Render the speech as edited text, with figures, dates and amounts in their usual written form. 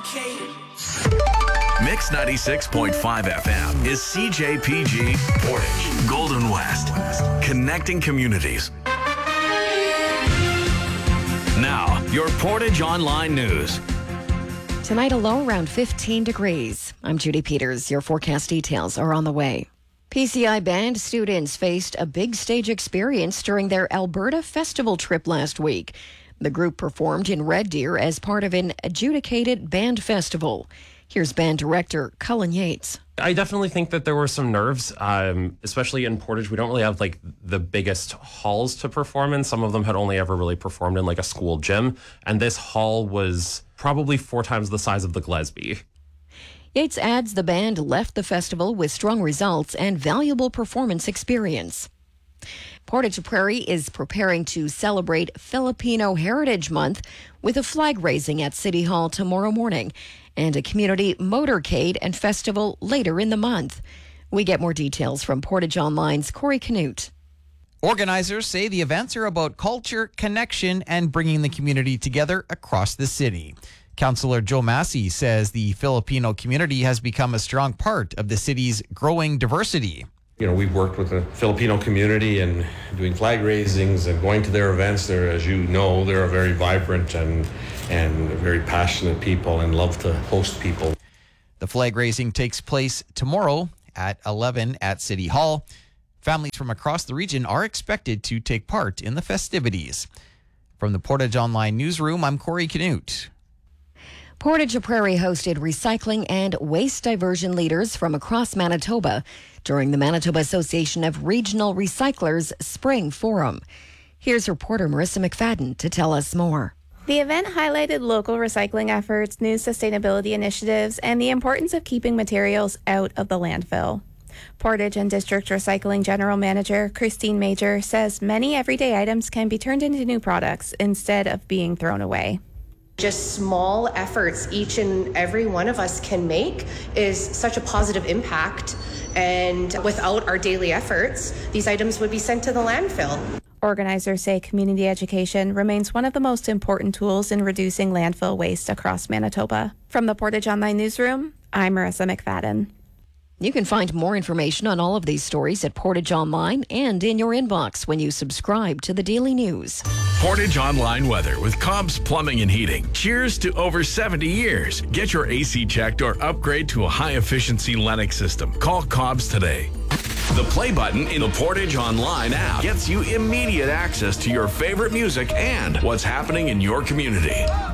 Mix 96.5 FM is CJPG Portage, Golden West, connecting communities. Now, your Portage Online News. Tonight, a low around 15 degrees. I'm Judy Peters. Your forecast details are on the way. PCI band students faced a big stage experience during their Alberta Festival trip last week. The group performed in Red Deer as part of an adjudicated band festival. Here's band director Cullen Yates. I definitely think that there were some nerves, especially in Portage. We don't really have like the biggest halls to perform in. Some of them had only ever really performed in like a school gym. And this hall was probably 4 times the size of the Gillespie. Yates adds the band left the festival with strong results and valuable performance experience. Portage Prairie is preparing to celebrate Filipino Heritage Month with a flag raising at City Hall tomorrow morning and a community motorcade and festival later in the month. We get more details from Portage Online's Corey Canute. Organizers say the events are about culture, connection, and bringing the community together across the city. Councillor Joe Massey says the Filipino community has become a strong part of the city's growing diversity. You know, we've worked with the Filipino community and doing flag raisings and going to their events. They're, as you know, they're a very vibrant and very passionate people and love to host people. The flag raising takes place tomorrow at 11 at City Hall. Families from across the region are expected to take part in the festivities. From the Portage Online Newsroom, I'm Corey Canute. Portage Prairie hosted recycling and waste diversion leaders from across Manitoba during the Manitoba Association of Regional Recyclers Spring Forum. Here's reporter Marissa McFadden to tell us more. The event highlighted local recycling efforts, new sustainability initiatives, and the importance of keeping materials out of the landfill. Portage and District Recycling General Manager Christine Major says many everyday items can be turned into new products instead of being thrown away. Just small efforts each and every one of us can make is such a positive impact, and without our daily efforts, these items would be sent to the landfill. Organizers say community education remains one of the most important tools in reducing landfill waste across Manitoba. From the Portage Online Newsroom, I'm Marissa McFadden. You can find more information on all of these stories at Portage Online and in your inbox when you subscribe to the Daily News. Portage Online weather with Cobb's Plumbing and Heating. Cheers to over 70 years. Get your AC checked or upgrade to a high-efficiency Lennox system. Call Cobb's today. The play button in the Portage Online app gets you immediate access to your favorite music and what's happening in your community.